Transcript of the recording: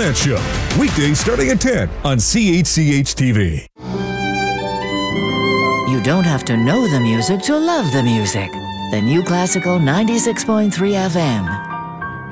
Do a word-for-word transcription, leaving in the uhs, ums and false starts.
Grant Show. Weekdays starting at ten on C H C H T V. You don't have to know the music to love the music. The New Classical ninety-six point three F M.